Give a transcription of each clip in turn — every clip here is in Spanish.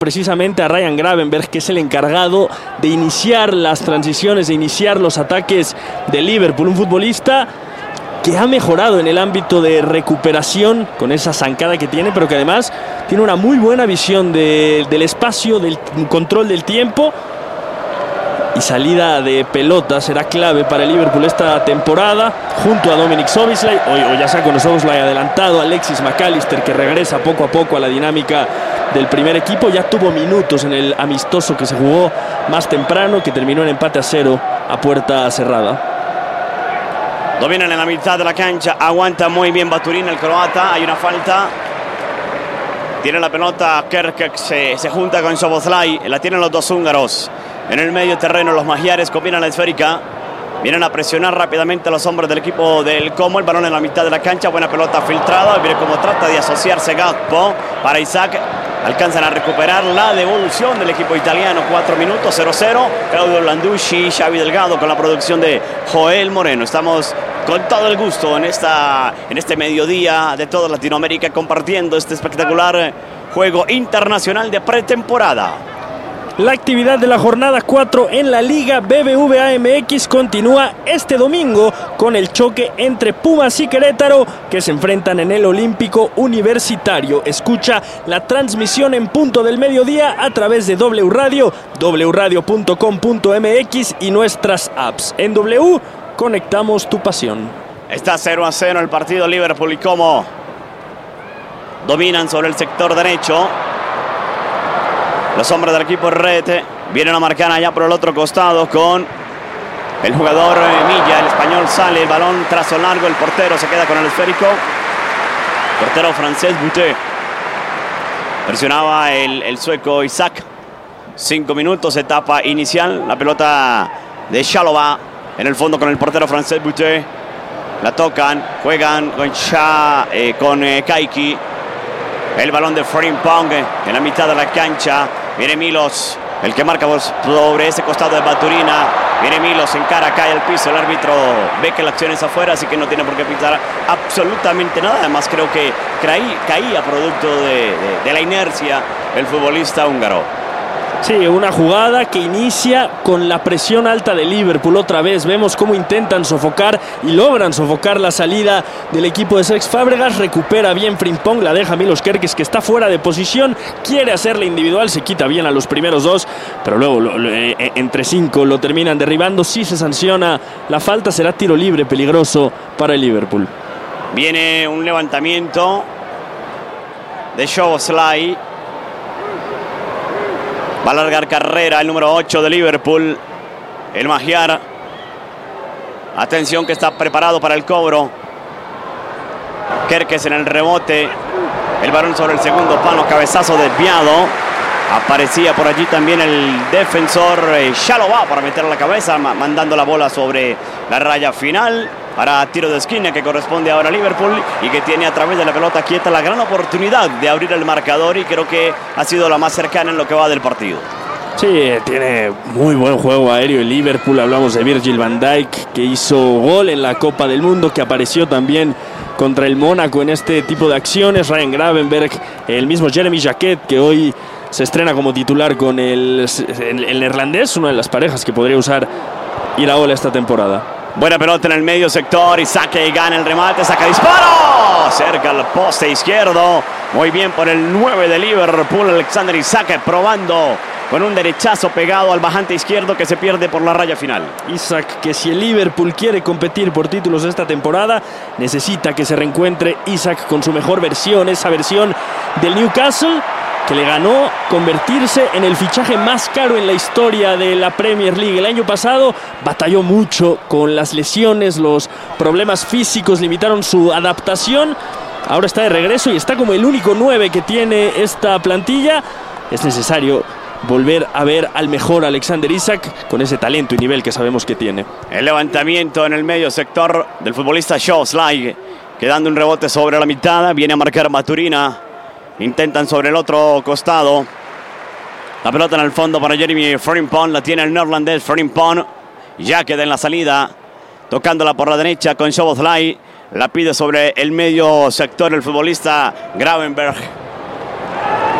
precisamente a Ryan Gravenberch, que es el encargado de iniciar las transiciones, de iniciar los ataques de Liverpool. Un futbolista que ha mejorado en el ámbito de recuperación con esa zancada que tiene, pero que además tiene una muy buena visión del espacio, del control del tiempo. Y salida de pelota será clave para el Liverpool esta temporada, junto a Dominic Szoboszlai, o ya sea con Szoboszlai adelantado, Alexis McAllister, que regresa poco a poco a la dinámica del primer equipo. Ya tuvo minutos en el amistoso que se jugó más temprano, que terminó en empate a 0 a puerta cerrada. Domina en la mitad de la cancha, aguanta muy bien Baturina, el croata. Hay una falta. Tiene la pelota Kerkek, se junta con Szoboszlai, la tienen los dos húngaros. En el medio terreno los magiares combinan la esférica. Vienen a presionar rápidamente a los hombres del equipo del Como. El balón en la mitad de la cancha. Buena pelota filtrada. Mire cómo trata de asociarse Gakpo para Isaac. Alcanzan a recuperar la devolución del equipo italiano. 4 minutos, 0-0. Claudio Landucci, Xavi Delgado con la producción de Joel Moreno. Estamos con todo el gusto en este mediodía de toda Latinoamérica, compartiendo este espectacular juego internacional de pretemporada. La actividad de la jornada 4 en la Liga BBVA MX continúa este domingo con el choque entre Pumas y Querétaro, que se enfrentan en el Olímpico Universitario. Escucha la transmisión en punto del mediodía a través de W Radio, wradio.com.mx y nuestras apps. En W, conectamos tu pasión. Está 0-0 el partido. Liverpool y Como dominan sobre el sector derecho. Los hombres del equipo Rete vienen a marcar allá por el otro costado con el jugador Milla. El español sale, el balón trazo largo, el portero se queda con el esférico. Portero francés Boutet. Presionaba el sueco Isaac. 5 minutos, etapa inicial. La pelota de Chalobah en el fondo con el portero francés Boutet. La tocan, juegan con Kaiki. El balón de Frimpong en la mitad de la cancha. Viene Milos, el que marca sobre ese costado de Baturina. Viene Milos, encara, cae al piso. El árbitro ve que la acción es afuera, así que no tiene por qué pitar absolutamente nada. Además creo que caía producto de la inercia el futbolista húngaro. Sí, una jugada que inicia con la presión alta de Liverpool. Otra vez vemos cómo intentan sofocar y logran sofocar la salida del equipo de Cesc Fábregas. Recupera bien Frimpong, la deja Milos Kerkez, que está fuera de posición. Quiere hacerla individual, se quita bien a los primeros dos, pero luego entre 5 lo terminan derribando. Si se sanciona la falta, será tiro libre peligroso para el Liverpool. Viene un levantamiento de Szoboszlai. Va a largar carrera el número 8 de Liverpool, el magiar. Atención que está preparado para el cobro. Kerkez en el rebote. El balón sobre el segundo palo, cabezazo desviado. Aparecía por allí también el defensor Chalobah para meter la cabeza, mandando la bola sobre la raya final. Para tiro de esquina que corresponde ahora a Liverpool y que tiene a través de la pelota quieta la gran oportunidad de abrir el marcador, y creo que ha sido la más cercana en lo que va del partido. Sí, tiene muy buen juego aéreo el Liverpool. Hablamos de Virgil van Dijk, que hizo gol en la Copa del Mundo, que apareció también contra el Mónaco en este tipo de acciones. Ryan Gravenberch, el mismo Jeremy Jacquet, que hoy se estrena como titular con el neerlandés, una de las parejas que podría usar Iraola esta temporada. Buena pelota en el medio sector. Isaac gana el remate, saca disparo. Cerca al poste izquierdo. Muy bien por el 9 de Liverpool, Alexander Isaac, probando con un derechazo pegado al bajante izquierdo que se pierde por la raya final. Isaac, que si el Liverpool quiere competir por títulos esta temporada, necesita que se reencuentre Isaac con su mejor versión, esa versión del Newcastle, que le ganó convertirse en el fichaje más caro en la historia de la Premier League. El año pasado batalló mucho con las lesiones, los problemas físicos limitaron su adaptación. Ahora está de regreso y está como el único 9 que tiene esta plantilla. Es necesario volver a ver al mejor Alexander Isaac con ese talento y nivel que sabemos que tiene. El levantamiento en el medio sector del futbolista Szoboszlai, quedando un rebote sobre la mitad. Viene a marcar Baturina. Intentan sobre el otro costado. La pelota en el fondo para Jeremy Frimpong. La tiene el neerlandés Frimpong. Ya queda en la salida. Tocándola por la derecha con Szoboszlai. La pide sobre el medio sector el futbolista Gravenberch.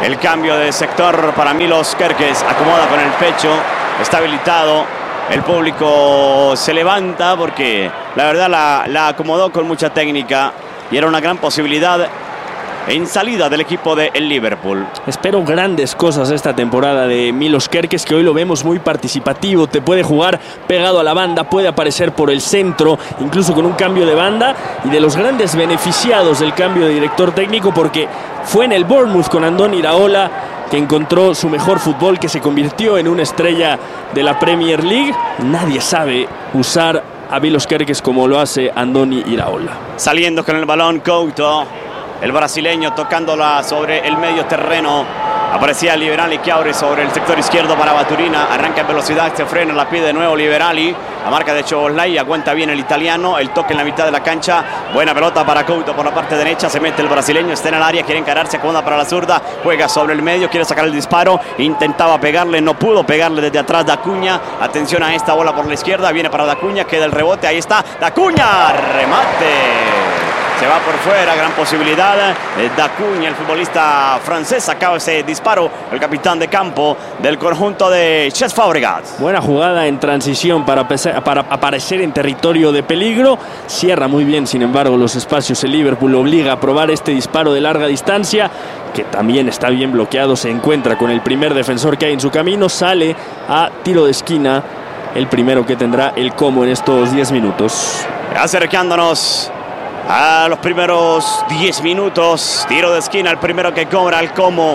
El cambio de sector para Milos Kerkez. Acomoda con el pecho. Está habilitado. El público se levanta porque la verdad la acomodó con mucha técnica. Y era una gran posibilidad en salida del equipo del Liverpool. Espero grandes cosas esta temporada de Milos Kerkez, que hoy lo vemos muy participativo. Te puede jugar pegado a la banda, puede aparecer por el centro, incluso con un cambio de banda. Y de los grandes beneficiados del cambio de director técnico, porque fue en el Bournemouth con Andoni Iraola que encontró su mejor fútbol, que se convirtió en una estrella de la Premier League. Nadie sabe usar a Milos Kerkez como lo hace Andoni Iraola. Saliendo con el balón Couto. El brasileño tocándola sobre el medio terreno. Aparecía Liberali que abre sobre el sector izquierdo para Baturina. Arranca en velocidad, se frena, la pide de nuevo Liberali. La marca de Szoboszlai, aguanta bien el italiano. El toque en la mitad de la cancha. Buena pelota para Couto por la parte derecha. Se mete el brasileño, está en el área, quiere encararse, acomoda para la zurda. Juega sobre el medio, quiere sacar el disparo. Intentaba pegarle, no pudo pegarle desde atrás Dacuña. Atención a esta bola por la izquierda. Viene para Dacuña, queda el rebote, ahí está Dacuña. Remate. Se va por fuera, gran posibilidad. Dacuña, el futbolista francés, sacaba ese disparo. El capitán de campo del conjunto de Cesc Fabregas. Buena jugada en transición para aparecer en territorio de peligro. Cierra muy bien, sin embargo, los espacios. El Liverpool obliga a probar este disparo de larga distancia, que también está bien bloqueado. Se encuentra con el primer defensor que hay en su camino. Sale a tiro de esquina, el primero que tendrá el Como en estos 10 minutos. Acercándonos a los primeros 10 minutos. Tiro de esquina, el primero que cobra el Como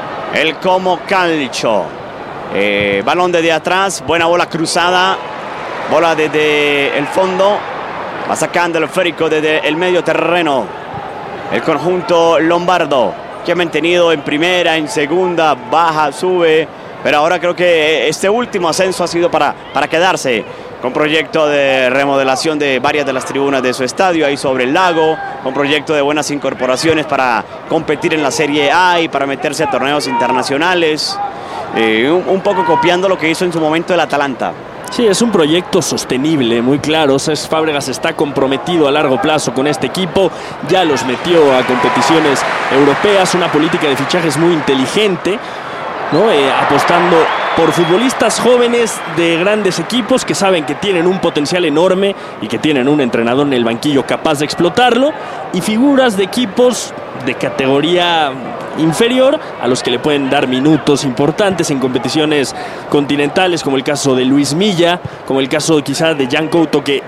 Calcio. Balón desde atrás, buena bola cruzada. Bola desde el fondo. Va sacando el esférico desde el medio terreno. El conjunto lombardo, que ha mantenido en primera, en segunda, baja, sube. Pero ahora creo que este último ascenso ha sido para quedarse. Con proyecto de remodelación de varias de las tribunas de su estadio ahí sobre el lago, con proyecto de buenas incorporaciones para competir en la Serie A y para meterse a torneos internacionales, un poco copiando lo que hizo en su momento el Atalanta. Sí, es un proyecto sostenible, muy claro. Cesc Fábregas está comprometido a largo plazo con este equipo, ya los metió a competiciones europeas, una política de fichajes muy inteligente, ¿no? Apostando por futbolistas jóvenes de grandes equipos que saben que tienen un potencial enorme y que tienen un entrenador en el banquillo capaz de explotarlo, y figuras de equipos de categoría inferior a los que le pueden dar minutos importantes en competiciones continentales, como el caso de Luis Milla, como el caso quizá de Jan Couto, que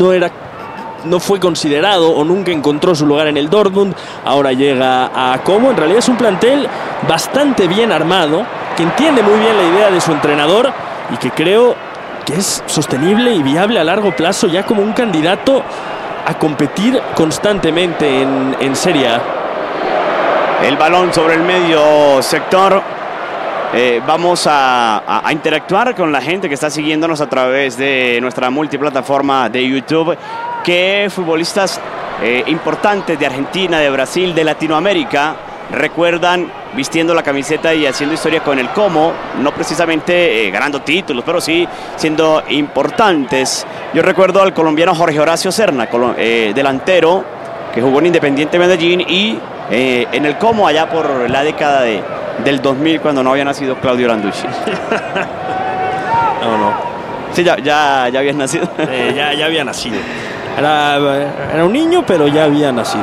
no fue considerado o nunca encontró su lugar en el Dortmund. Ahora llega a Como. En realidad es un plantel bastante bien armado, que entiende muy bien la idea de su entrenador y que creo que es sostenible y viable a largo plazo, ya como un candidato a competir constantemente en Serie A. El balón sobre el medio sector. Vamos a interactuar con la gente que está siguiéndonos a través de nuestra multiplataforma de YouTube. ¿Qué futbolistas importantes de Argentina, de Brasil, de Latinoamérica recuerdan vistiendo la camiseta y haciendo historia con el Como? No precisamente ganando títulos, pero sí siendo importantes. Yo recuerdo al colombiano Jorge Horacio Serna, delantero que jugó en Independiente Medellín y en el Como allá por la década del 2000, cuando no había nacido Claudio Landucci. No. Sí, ya habías nacido. Ya había nacido. Era un niño, pero ya había nacido.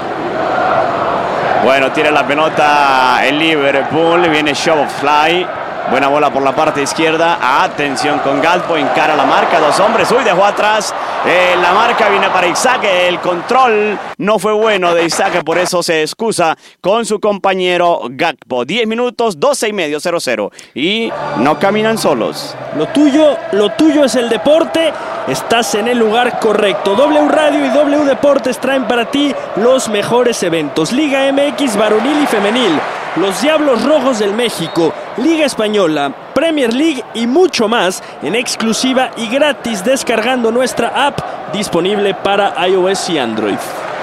Bueno, tiene la pelota el Liverpool. Viene Szoboszlai. Buena bola por la parte izquierda. Atención con Galpo. Encara la marca. Dos hombres. Uy, dejó atrás. La marca viene para Isaac. El control no fue bueno de Isaac. Por eso se excusa con su compañero Gakpo. 10 minutos, 12:30, 0-0. Y no caminan solos. Lo tuyo es el deporte. Estás en el lugar correcto. W Radio y W Deportes traen para ti los mejores eventos. Liga MX varonil y femenil, los Diablos Rojos del México, Liga Española, Premier League y mucho más en exclusiva y gratis descargando nuestra app disponible para iOS y Android.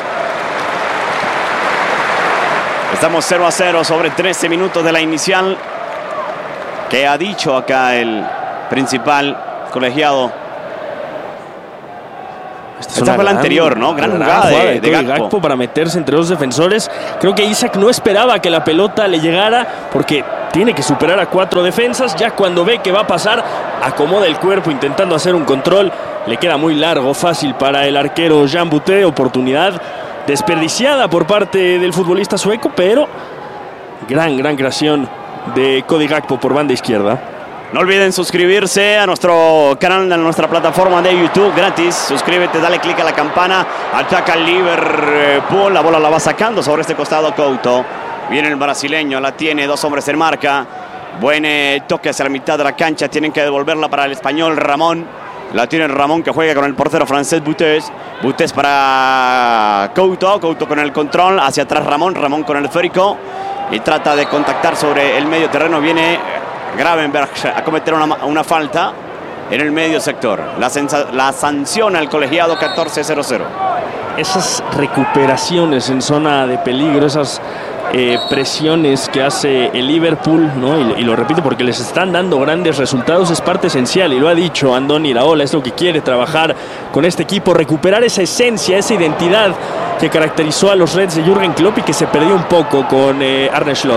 Estamos 0-0 sobre 13 minutos de la inicial. ¿Qué ha dicho acá el principal colegiado? Esta fue la anterior, ¿no? Gran jugada de Gakpo para meterse entre dos defensores. Creo que Isak no esperaba que la pelota le llegara porque tiene que superar a 4 defensas. Ya cuando ve que va a pasar, acomoda el cuerpo intentando hacer un control. Le queda muy largo, fácil para el arquero Jan Buté. Oportunidad desperdiciada por parte del futbolista sueco, pero gran creación de Cody Gakpo por banda izquierda. No olviden suscribirse a nuestro canal, a nuestra plataforma de YouTube, gratis. Suscríbete, dale click a la campana. Ataca el Liverpool, la bola la va sacando sobre este costado Couto. Viene el brasileño, la tiene, 2 hombres en marca. Buen toque hacia la mitad de la cancha, tienen que devolverla para el español Ramón. La tiene Ramón, que juega con el portero francés Butés. Butés para Couto, Couto con el control, hacia atrás Ramón, Ramón con el esférico. Y trata de contactar sobre el medio terreno, viene Gravenberch a cometer una falta en el medio sector. La sanciona el colegiado 14-0-0. Esas recuperaciones en zona de peligro, esas presiones que hace el Liverpool, ¿no? Y lo repito porque les están dando grandes resultados, es parte esencial, y lo ha dicho Andoni Iraola, es lo que quiere trabajar con este equipo, recuperar esa esencia, esa identidad que caracterizó a los Reds de Jürgen Klopp y que se perdió un poco con Arne Slot.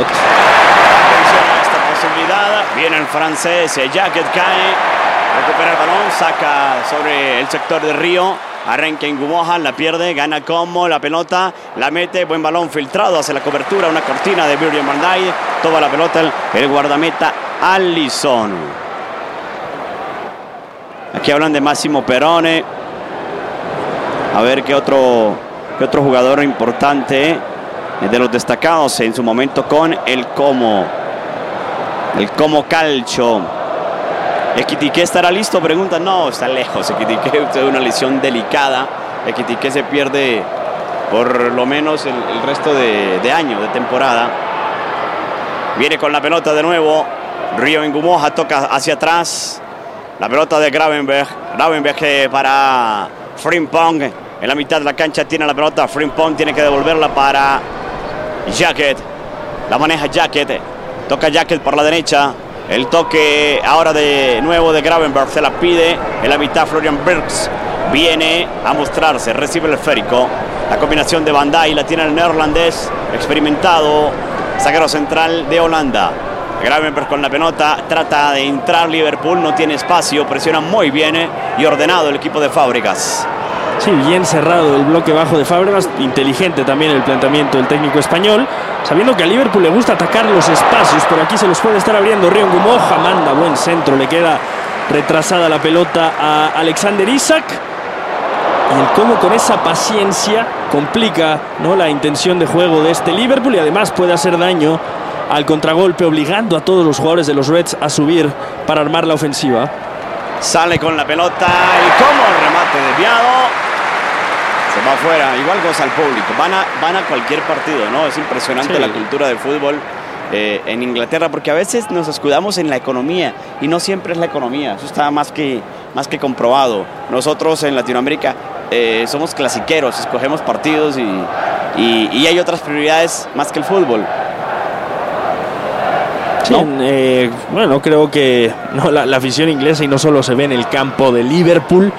Viene el francés, Jacket cae, recupera el balón, saca sobre el sector de Río, arranca en Gumoja, la pierde, gana Como, la pelota, la mete, buen balón filtrado hacia la cobertura, una cortina de Virgil van Dijk, toma la pelota el guardameta Alisson. Aquí hablan de Massimo Perone, a ver qué otro jugador importante de los destacados en su momento con el Como. El Como Calcio. Ekitike estará listo, preguntan. No, está lejos. Ekitike tiene una lesión delicada. Ekitike se pierde por lo menos el resto de año, de temporada. Viene con la pelota de nuevo. Río en Gumoja, toca hacia atrás. La pelota de Gravenberch. Gravenberch para Frimpong. En la mitad de la cancha tiene la pelota. Frimpong tiene que devolverla para Jacket. La maneja Jacket. Toca Jacket por la derecha. El toque ahora de nuevo de Gravenberch. Se la pide en la mitad Florian Wirtz. Viene a mostrarse. Recibe el esférico. La combinación de Van Dijk la tiene el neerlandés. Experimentado. Zaguero central de Holanda. Gravenberch con la pelota. Trata de entrar Liverpool. No tiene espacio. Presiona muy bien y ordenado el equipo de Fábregas. Sí, bien cerrado el bloque bajo de Fábregas. Inteligente también el planteamiento del técnico español, sabiendo que a Liverpool le gusta atacar los espacios, pero aquí se los puede estar abriendo Río Gumoja. Manda buen centro, le queda retrasada la pelota a Alexander Isak. Y el Como con esa paciencia complica, ¿no?, la intención de juego de este Liverpool, y además puede hacer daño al contragolpe, obligando a todos los jugadores de los Reds a subir para armar la ofensiva. Sale con la pelota y como el remate desviado. Se va afuera, igual goza al público. Van a cualquier partido, ¿no? Es impresionante, sí, la cultura del fútbol en Inglaterra, porque a veces nos escudamos en la economía y no siempre es la economía. Eso está más que comprobado. Nosotros en Latinoamérica somos clasiqueros, escogemos partidos y hay otras prioridades más que el fútbol. Sí, ¿no? Bueno, creo que no, la afición inglesa, y no solo se ve en el campo de Liverpool,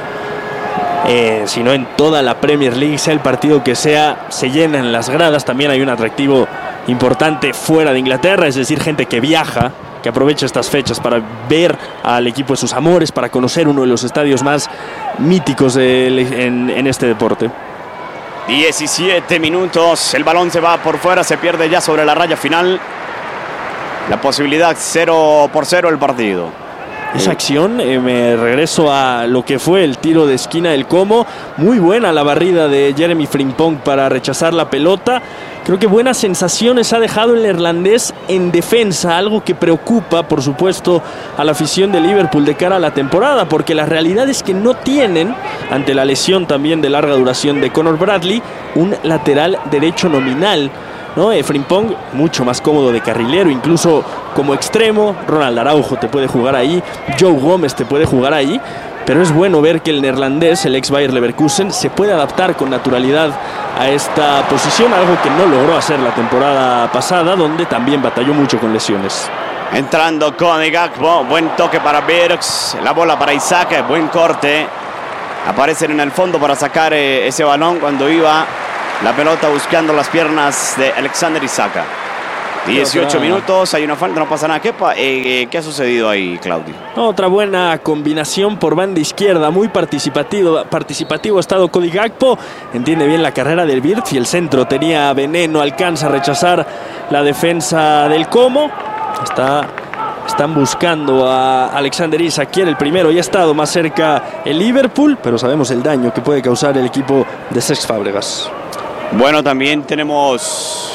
sino en toda la Premier League, sea el partido que sea, se llenan las gradas. También hay un atractivo importante fuera de Inglaterra, es decir, gente que viaja, que aprovecha estas fechas para ver al equipo de sus amores, para conocer uno de los estadios más míticos en este deporte. 17 minutos, el balón se va por fuera, se pierde ya sobre la raya final. La posibilidad 0-0 el partido. Esa acción, me regreso a lo que fue el tiro de esquina del Como. Muy buena la barrida de Jeremy Frimpong para rechazar la pelota. Creo que buenas sensaciones ha dejado el neerlandés en defensa, algo que preocupa, por supuesto, a la afición de Liverpool de cara a la temporada, porque la realidad es que no tienen, ante la lesión también de larga duración de Conor Bradley, un lateral derecho nominal, ¿no? Frimpong mucho más cómodo de carrilero, incluso como extremo. Ronald Araujo te puede jugar ahí, Joe Gómez te puede jugar ahí, pero es bueno ver que el neerlandés, el ex Bayer Leverkusen, se puede adaptar con naturalidad a esta posición, algo que no logró hacer la temporada pasada, donde también batalló mucho con lesiones. Entrando Cody Gakpo, buen toque para Wirtz, la bola para Isak, buen corte. aparecen en el fondo para sacar ese balón cuando iba la pelota buscando las piernas de Alexander Isak. 18 minutos, hay una falta, no pasa nada. ¿Qué ha sucedido ahí, Claudio? Otra buena combinación por banda izquierda, muy participativo ha estado Cody Gakpo, entiende bien la carrera del Wirtz y el centro tenía veneno, alcanza a rechazar la defensa del Como. Están buscando a Alexander Isak, quien el primero, y ha estado más cerca el Liverpool, pero sabemos el daño que puede causar el equipo de Cesc Fábregas. Bueno, también tenemos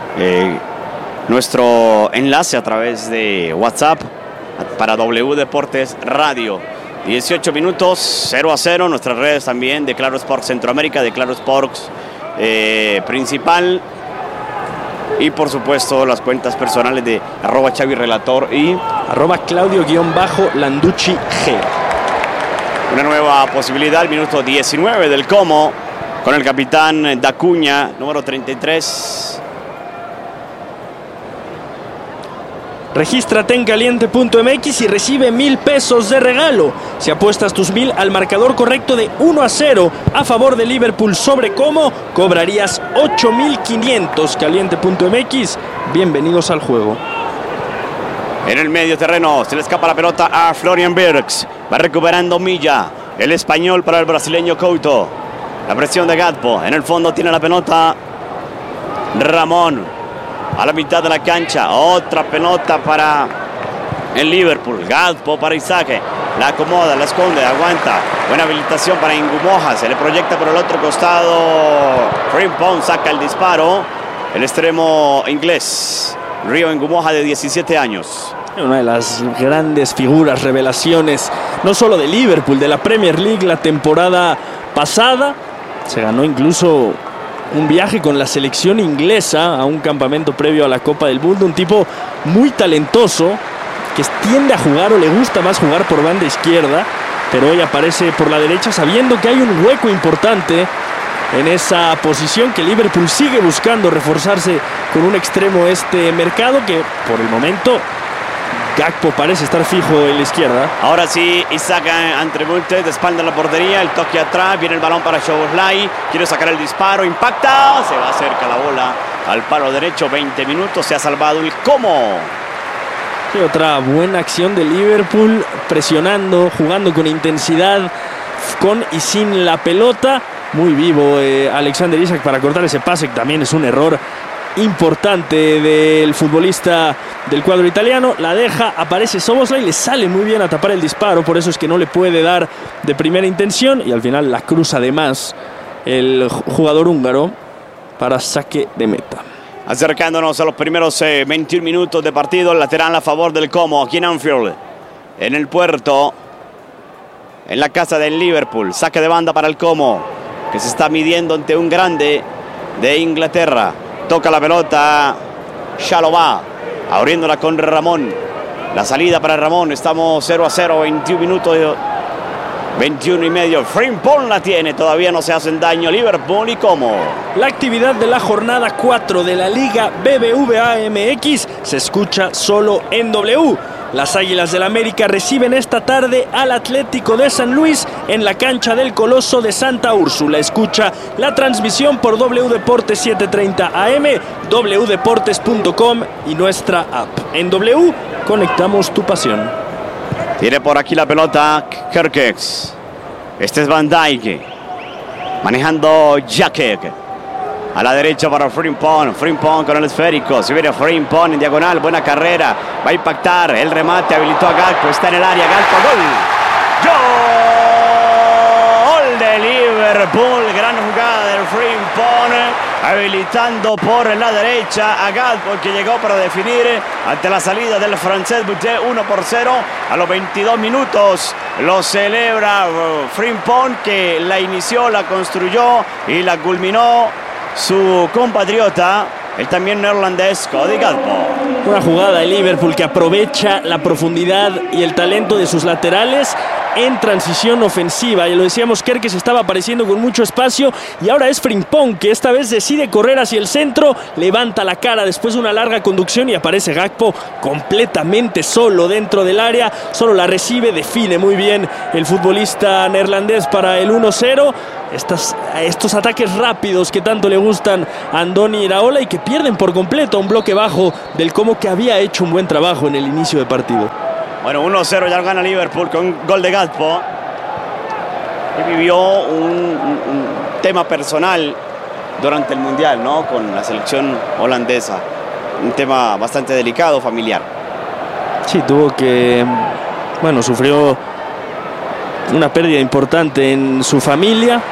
nuestro enlace a través de WhatsApp para W Deportes Radio. 18 minutos, 0-0. Nuestras redes también de Claro Sports Centroamérica, de Claro Sports Principal. Y por supuesto las cuentas personales de @ChaviRelator y @Claudio_Landucci G. Una nueva posibilidad, el minuto 19 del Como, con el capitán Dacuña, número 33. Regístrate en caliente.mx y recibe 1,000 pesos de regalo. Si apuestas tus 1,000 al marcador correcto de 1-0 a favor de Liverpool sobre Como, cobrarías 8,500. Caliente.mx, bienvenidos al juego. En el medio terreno se le escapa la pelota a Florian Wirtz. Va recuperando Milla, el español para el brasileño Couto. La presión de Gakpo. En el fondo tiene la pelota Ramón. A la mitad de la cancha, otra pelota para el Liverpool. Gakpo para Isak, la acomoda, la esconde, aguanta. Buena habilitación para Ngumoha, se le proyecta por el otro costado. Frimpong saca el disparo. El extremo inglés, Rio Ngumoha, de 17 años. Una de las grandes figuras, revelaciones, no solo de Liverpool, de la Premier League la temporada pasada. Se ganó incluso un viaje con la selección inglesa a un campamento previo a la Copa del Mundo. Un tipo muy talentoso que tiende a jugar, o le gusta más jugar por banda izquierda, pero hoy aparece por la derecha sabiendo que hay un hueco importante en esa posición, que Liverpool sigue buscando reforzarse con un extremo este mercado, que por el momento Gakpo parece estar fijo en la izquierda. Ahora sí, Isak ante Montes, de espalda en la portería, el toque atrás, viene el balón para Szoboszlai, quiere sacar el disparo, impacta, se va cerca la bola al palo derecho. 20 minutos, se ha salvado el Como. Sí, otra buena acción de Liverpool, presionando, jugando con intensidad, con y sin la pelota. Muy vivo Alexander Isak para cortar ese pase, que también es un error importante del futbolista del cuadro italiano. La deja, aparece Szoboszlai, le sale muy bien a tapar el disparo, por eso es que no le puede dar de primera intención y al final la cruza además el jugador húngaro para saque de meta. Acercándonos a los primeros 21 minutos de partido, el lateral a favor del Como, aquí en Anfield, en el puerto, en la casa del Liverpool. Saque de banda para el Como, que se está midiendo ante un grande de Inglaterra. Toca la pelota Chalobah, abriéndola con Ramón. La salida para Ramón, estamos 0-0, 21 minutos, 21 y medio. Frimpong la tiene, todavía no se hacen daño Liverpool y Como. La actividad de la jornada 4 de la Liga BBVA MX se escucha solo en W. Las Águilas del América reciben esta tarde al Atlético de San Luis en la cancha del Coloso de Santa Úrsula. Escucha la transmisión por W Deportes 730 AM, wdeportes.com y nuestra app. En W, conectamos tu pasión. Tiene por aquí la pelota Kerkez. Este es Van Dijk, manejando Jakek. A la derecha para Frimpong. Frimpong con el esférico. Se viene Frimpong en diagonal. Buena carrera. Va a impactar. El remate habilitó a Gakpo. Está en el área. Gakpo. ¡Gol! ¡Gol de Liverpool! Gran jugada del Frimpong. Habilitando por la derecha a Gakpo, que llegó para definir ante la salida del francés Boutet. 1-0 a los 22 minutos. Lo celebra Frimpong, que la inició, la construyó y la culminó su compatriota, el también neerlandés Cody Gakpo. Una jugada de Liverpool que aprovecha la profundidad y el talento de sus laterales en transición ofensiva. Ya lo decíamos, Kerkez estaba apareciendo con mucho espacio y ahora es Frimpong, que esta vez decide correr hacia el centro, levanta la cara después de una larga conducción y aparece Gakpo completamente solo dentro del área, solo la recibe, define muy bien el futbolista neerlandés para el 1-0. Estos ataques rápidos que tanto le gustan a Andoni Iraola y que pierden por completo un bloque bajo del Como, que había hecho un buen trabajo en el inicio de partido. Bueno, 1-0 ya gana Liverpool con gol de Gakpo. Y vivió un tema personal durante el Mundial, ¿no? Con la selección holandesa. Un tema bastante delicado, familiar. Sí, sufrió una pérdida importante en su familia.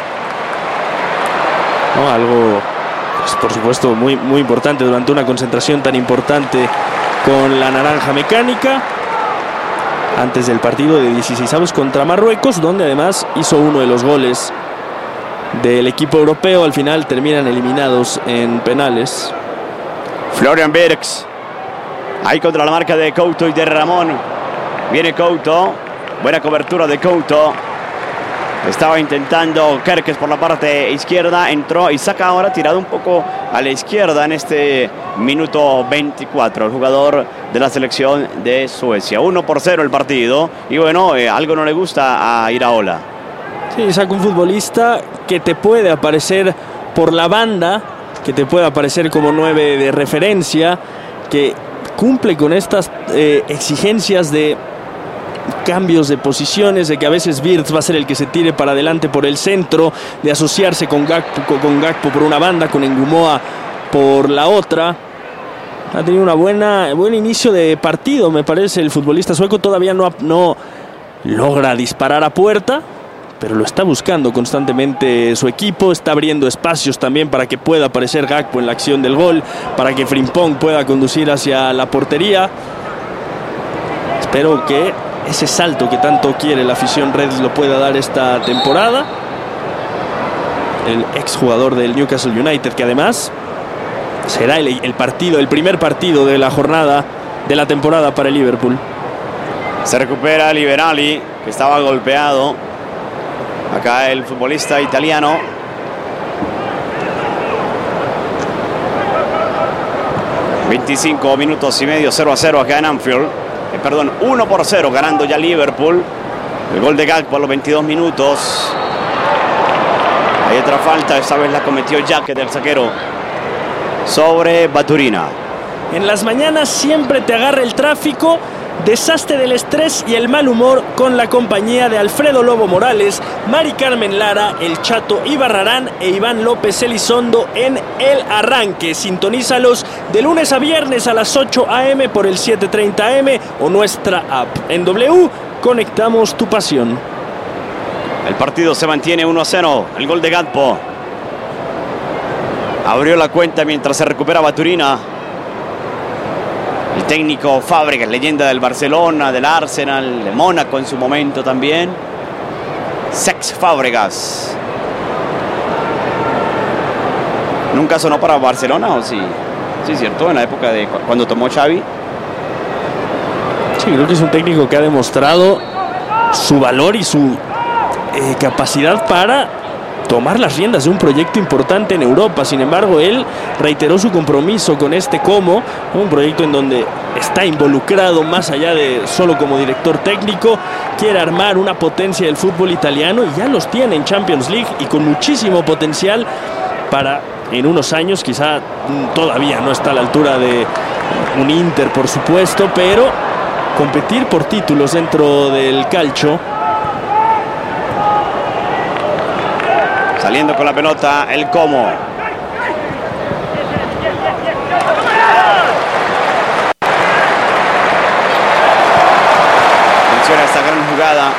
¿No? Algo, pues, por supuesto, muy, muy importante durante una concentración tan importante con la naranja mecánica, antes del partido de 16avos contra Marruecos, donde además hizo uno de los goles del equipo europeo. Al final terminan eliminados en penales. Florian Wirtz, ahí contra la marca de Couto y de Ramón. Viene Couto, buena cobertura de Couto. Estaba intentando Kerkez por la parte izquierda, entró y saca ahora tirado un poco a la izquierda en este minuto 24, el jugador de la selección de Suecia. 1-0 el partido y bueno, algo no le gusta a Iraola. Sí, saca un futbolista que te puede aparecer por la banda, que te puede aparecer como 9 de referencia, que cumple con estas exigencias de cambios de posiciones, de que a veces Wirtz va a ser el que se tire para adelante por el centro, de asociarse con Gakpo por una banda, con Ngumoa por la otra. Ha tenido buen inicio de partido, me parece. El futbolista sueco todavía no logra disparar a puerta, pero lo está buscando constantemente su equipo. Está abriendo espacios también para que pueda aparecer Gakpo en la acción del gol, para que Frimpong pueda conducir hacia la portería. Espero que ese salto que tanto quiere la afición Reds lo pueda dar esta temporada. El exjugador del Newcastle United, que además será el primer partido de la jornada de la temporada para el Liverpool. Se recupera Liberali, que estaba golpeado. Acá el futbolista italiano. ...25 minutos y medio, 0-0 acá en Anfield. 1-0 ganando ya Liverpool. El gol de Gakpo a los 22 minutos. Hay otra falta, esta vez la cometió Jack, del saquero, sobre Baturina. En las mañanas siempre te agarra el tráfico. Deshazte del estrés y el mal humor con la compañía de Alfredo Lobo Morales, Mari Carmen Lara, El Chato Ibarrarán e Iván López Elizondo en El Arranque. Sintonízalos de lunes a viernes a las 8 a.m. por el 7:30 a.m. o nuestra app. En W, conectamos tu pasión. El partido se mantiene 1-0. El gol de Gakpo abrió la cuenta mientras se recupera Baturina. El técnico Fábregas, leyenda del Barcelona, del Arsenal, de Mónaco en su momento también. Cesc Fábregas. ¿Nunca sonó para Barcelona o sí? Sí, cierto, en la época de cuando tomó Xavi. Sí, creo que es un técnico que ha demostrado su valor y su capacidad para tomar las riendas de un proyecto importante en Europa. Sin embargo, él reiteró su compromiso con este Como, un proyecto en donde está involucrado más allá de solo como director técnico. Quiere armar una potencia del fútbol italiano y ya los tiene en Champions League y con muchísimo potencial para en unos años, quizá todavía no está a la altura de un Inter, por supuesto, pero competir por títulos dentro del calcio. Saliendo con la pelota, el Como. Atención a esta gran jugada.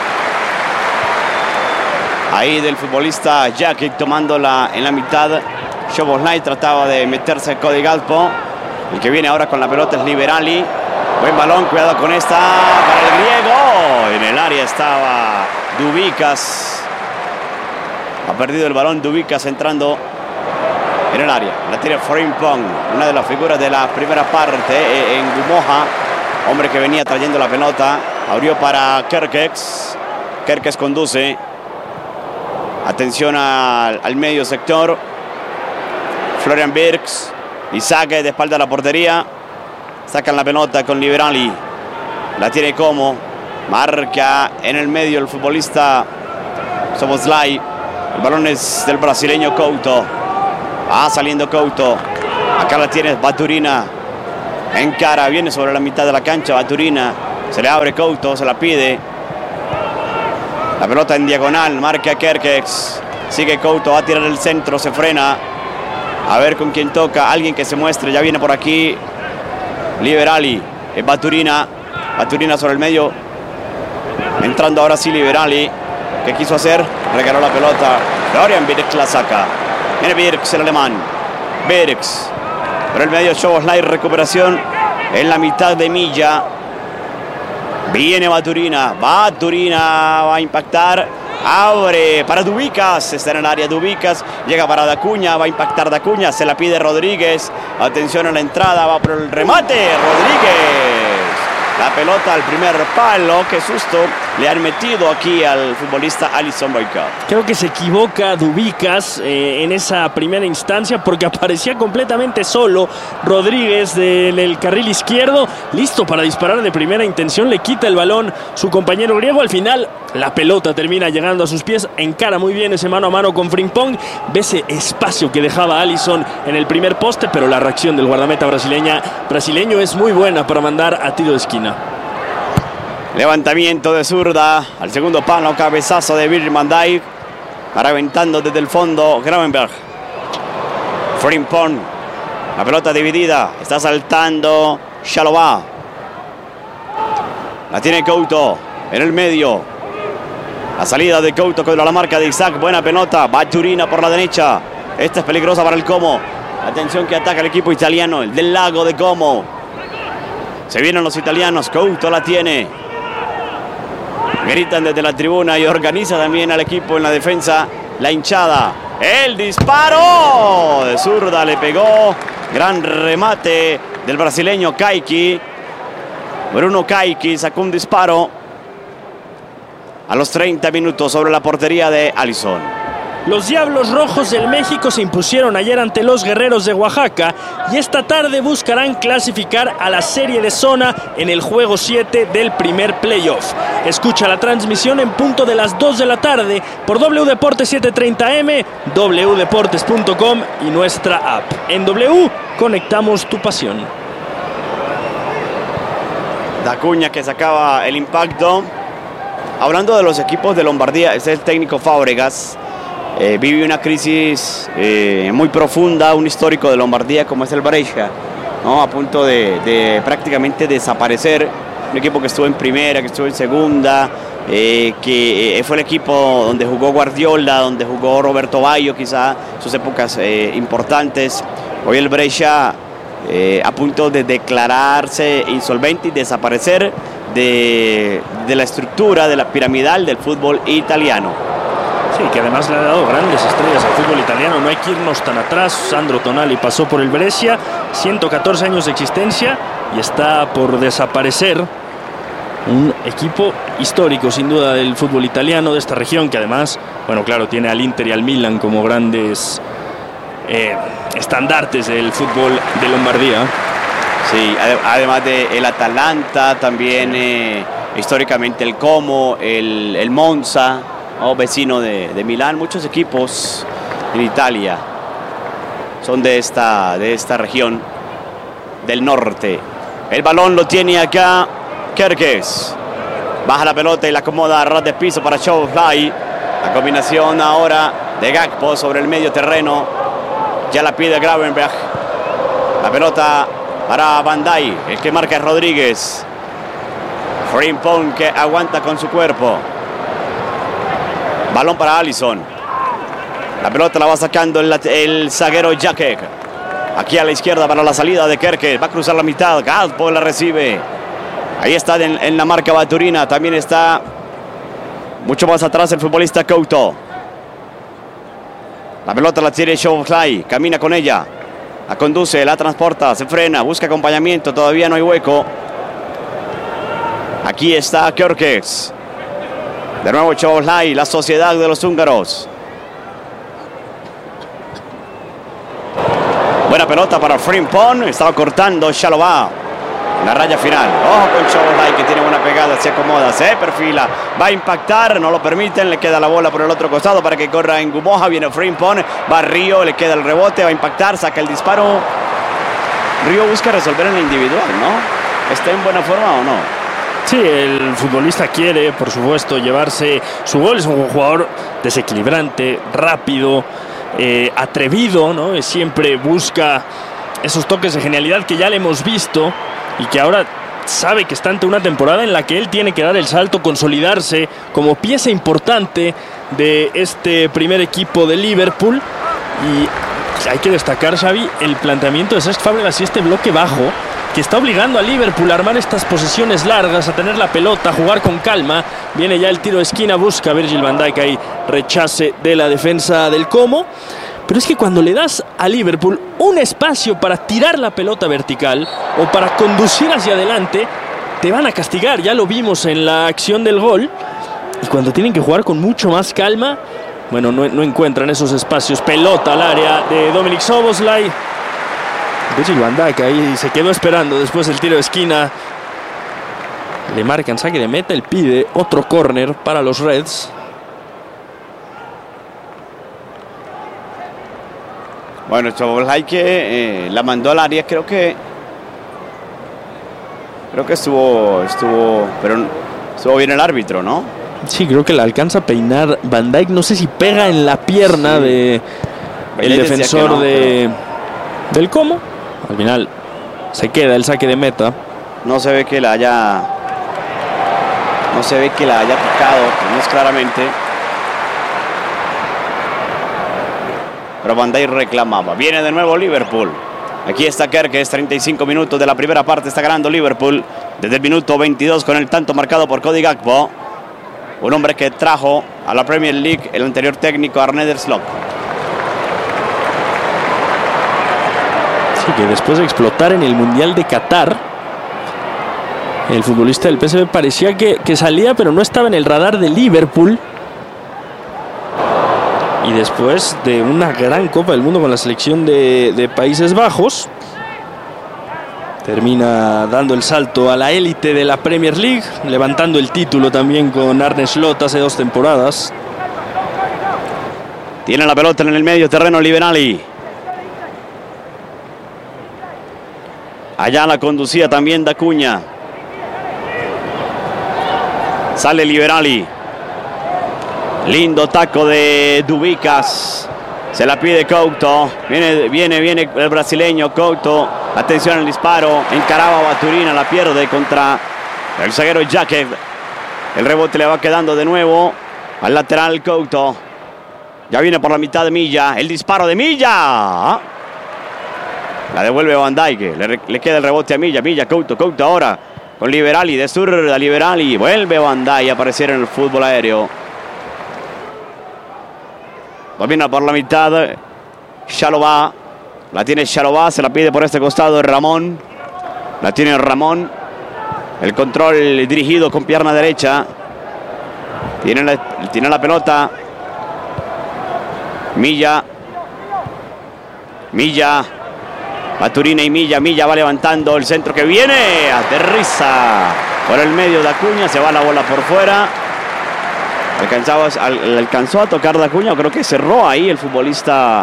Ahí del futbolista Jakic tomándola en la mitad. Szoboszlai trataba de meterse con Gakpo. El que viene ahora con la pelota es Liberali. Buen balón, cuidado con esta para el griego. En el área estaba Dubicas. Ha perdido el balón Dubicas entrando en el área. La tira Frimpong, una de las figuras de la primera parte en Ngumoa. Hombre que venía trayendo la pelota. Abrió para Kerkez. Kerkez conduce. Atención al medio sector. Florian Wirtz. Y saque de espalda a la portería. Sacan la pelota con Liberali. La tiene Como. Marca en el medio el futbolista Szoboszlai. El balón es del brasileño Couto. Va saliendo Couto. Acá la tiene Baturina. Encara, viene sobre la mitad de la cancha Baturina. Se le abre Couto, se la pide. La pelota en diagonal, marca Kerkez. Sigue Couto, va a tirar el centro, se frena. A ver con quién toca, alguien que se muestre. Ya viene por aquí Liberali. Es Baturina. Baturina sobre el medio. Entrando ahora sí Liberali. ¿Qué quiso hacer? Regaló la pelota. Florian Wirtz la saca. Viene Wirtz, el alemán. Wirtz. Por el medio Szoboszlai, recuperación en la mitad de milla. Viene Baturina. Baturina va a impactar. Abre para Dubicas. Está en el área Dubicas. Llega para Dacuña. Va a impactar Dacuña. Se la pide Rodríguez. Atención a la entrada. Va por el remate. Rodríguez. La pelota al primer palo. Qué susto le han metido aquí al futbolista Alisson Becker. Creo que se equivoca Dubicas en esa primera instancia porque aparecía completamente solo Rodríguez del carril izquierdo, listo para disparar de primera intención. Le quita el balón su compañero griego. Al final la pelota termina llegando a sus pies. Encara muy bien ese mano a mano con Frimpong. Ve ese espacio que dejaba Alisson en el primer poste, pero la reacción del guardameta brasileño es muy buena para mandar a tiro de esquina. Levantamiento de zurda al segundo palo, cabezazo de Virgil van Dijk, aventando desde el fondo Gravenberch. Frimpong, la pelota dividida, está saltando Chalobah. La tiene Couto en el medio. La salida de Couto contra la marca de Isaac, buena pelota. Baturina por la derecha. Esta es peligrosa para el Como. Atención que ataca el equipo italiano, el del Lago de Como. Se vienen los italianos, Couto la tiene. Gritan desde la tribuna y organiza también al equipo en la defensa la hinchada. El disparo de zurda le pegó. Gran remate del brasileño Caicchi. Bruno Caicchi sacó un disparo a los 30 minutos sobre la portería de Alisson. Los Diablos Rojos del México se impusieron ayer ante los Guerreros de Oaxaca y esta tarde buscarán clasificar a la serie de zona en el juego 7 del primer playoff. Escucha la transmisión en punto de las 2 de la tarde por W Deportes 730M, wdeportes.com y nuestra app. En W, conectamos tu pasión. Dacuña que sacaba el impacto. Hablando de los equipos de Lombardía, es el técnico Fábregas. Vive una crisis muy profunda, un histórico de Lombardía como es el Brescia, ¿no? A punto de prácticamente desaparecer. Un equipo que estuvo en primera, que estuvo en segunda, que fue el equipo donde jugó Guardiola, donde jugó Roberto Baggio, quizá sus épocas importantes. Hoy el Brescia a punto de declararse insolvente y desaparecer de la estructura de la piramidal del fútbol italiano. Sí, que además le ha dado grandes estrellas al fútbol italiano. No hay que irnos tan atrás. Sandro Tonali pasó por el Brescia, 114 años de existencia y está por desaparecer. Un equipo histórico, sin duda, del fútbol italiano, de esta región, que además, bueno, claro, tiene al Inter y al Milan como grandes estandartes del fútbol de Lombardía. Sí, además del Atalanta, también históricamente el Como, el Monza, vecino de Milán. Muchos equipos en Italia son de esta región del norte. El balón lo tiene acá Kerkez. Baja la pelota y la acomoda a ras de piso para Szoboszlai. La combinación ahora de Gakpo sobre el medio terreno. Ya la pide Gravenberch. La pelota para Van Dijk. El que marca es Rodríguez. Frimpong que aguanta con su cuerpo. Balón para Alisson. La pelota la va sacando el zaguero Jakek. Aquí a la izquierda para la salida de Kerkez. Va a cruzar la mitad. Gakpo la recibe. Ahí está en la marca Baturina. También está mucho más atrás el futbolista Couto. La pelota la tiene Szoboszlai. Camina con ella. La conduce, la transporta, se frena, busca acompañamiento. Todavía no hay hueco. Aquí está Kerkez. De nuevo Szoboszlai, la sociedad de los húngaros. Buena pelota para Frimpong. Estaba cortando Chalobah. La raya final. Ojo con Szoboszlai, que tiene buena pegada. Se acomoda, se perfila. Va a impactar. No lo permiten. Le queda la bola por el otro costado para que corra en Gumoja. Viene Frimpong. Va Río. Le queda el rebote. Va a impactar. Saca el disparo. Río busca resolver en el individual, ¿no? ¿Está en buena forma o no? Sí, el futbolista quiere, por supuesto, llevarse su gol. Es un jugador desequilibrante, rápido, atrevido, ¿no? Siempre busca esos toques de genialidad que ya le hemos visto y que ahora sabe que está ante una temporada en la que él tiene que dar el salto, consolidarse como pieza importante de este primer equipo de Liverpool. Y hay que destacar, Xavi, el planteamiento de Cesc Fábregas y este bloque bajo, que está obligando a Liverpool a armar estas posesiones largas, a tener la pelota, a jugar con calma. Viene ya el tiro de esquina, busca Virgil van Dijk ahí, rechace de la defensa del Como. Pero es que cuando le das a Liverpool un espacio para tirar la pelota vertical o para conducir hacia adelante, te van a castigar. Ya lo vimos en la acción del gol. Y cuando tienen que jugar con mucho más calma, bueno, no encuentran esos espacios. Pelota al área de Dominik Szoboszlai. Virgil van Dijk ahí se quedó esperando después del tiro de esquina. Le marcan saque de meta. Él pide otro córner para los Reds. Bueno, Szoboszlai que la mandó al área. Creo que estuvo bien el árbitro, ¿no? Sí, creo que la alcanza a peinar Van Dijk. No sé si pega en la pierna de el defensor del Como. Al final se queda el saque de meta. No se ve que la haya tocado, no es claramente. Pero Van Dijk reclamaba. Viene de nuevo Liverpool. Aquí está Kerkez, 35 minutos de la primera parte. Está ganando Liverpool desde el minuto 22 con el tanto marcado por Cody Gakpo. Un hombre que trajo a la Premier League el anterior técnico Arne Slot. Sí, que después de explotar en el Mundial de Qatar, el futbolista del PSV parecía que salía, pero no estaba en el radar de Liverpool. Y después de una gran Copa del Mundo con la selección de Países Bajos, termina dando el salto a la élite de la Premier League, levantando el título también con Arne Slot hace 2 temporadas. Tiene la pelota en el medio terreno Liberali. Allá la conducía también Dacuña. Sale Liberali. Lindo taco de Dubicas. Se la pide Couto. Viene el brasileño Couto. Atención al disparo. Encaraba a Baturina. La pierde contra el zaguero Jacket. El rebote le va quedando de nuevo al lateral Couto. Ya viene por la mitad de Milla. El disparo de Milla. La devuelve Van Dijk. Le queda el rebote a Milla. Couto ahora con Liberali. De zurda Liberali. Vuelve Van Dijk a aparecer en el fútbol aéreo. Domina por la mitad Chalobah. La tiene Chalobah. Se la pide por este costado Ramón. La tiene Ramón. El control dirigido con pierna derecha. Tiene la pelota Milla. Baturina y Milla va levantando el centro que viene. Aterriza por el medio de Acuña. Se va la bola por fuera. Alcanzó a tocar Dacuña. Creo que cerró ahí el futbolista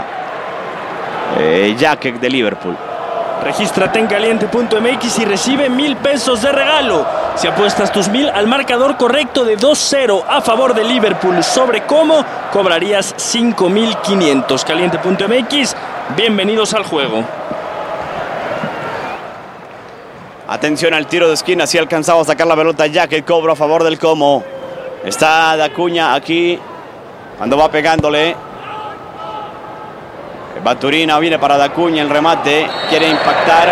Jack de Liverpool. Regístrate en caliente.mx y recibe 1,000 pesos de regalo. Si apuestas tus 1,000 al marcador correcto de 2-0 a favor de Liverpool sobre Como, cobrarías 5,500. Caliente.mx, bienvenidos al juego. Atención al tiro de esquina. Si alcanzaba a sacar la pelota Jack, el cobro a favor del Como. Está Dacuña aquí cuando va pegándole. Baturina viene para Dacuña, el remate, quiere impactar.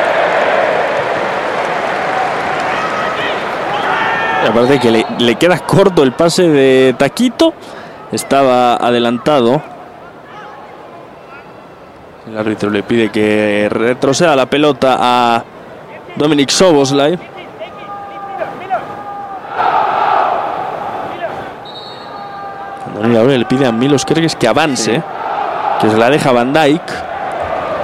Aparte que le queda corto el pase de Taquito. Estaba adelantado. El árbitro le pide que retroceda la pelota a Dominik Szoboszlai. Bueno, y ahora le pide a Milos Kerkez que avance, que se la deja Van Dijk.